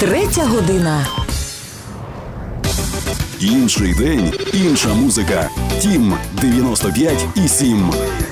Третя година. Інший день, інша музика. Тім 95,7.